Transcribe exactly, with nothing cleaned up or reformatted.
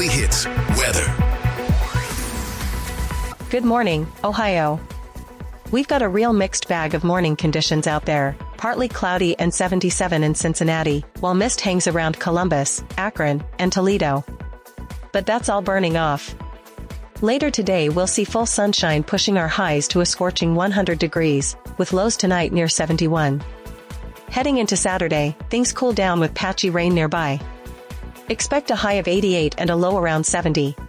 Hits weather. Good morning, Ohio. We've got a real mixed bag of morning conditions out there. Partly cloudy and seventy-seven in Cincinnati, while mist hangs around Columbus, Akron, and Toledo. But that's all burning off. Later today we'll see full sunshine pushing our highs to a scorching one hundred degrees, with lows tonight near seventy-one. Heading into Saturday, things cool down with patchy rain nearby. Expect a high of eighty-eight and a low around seventy.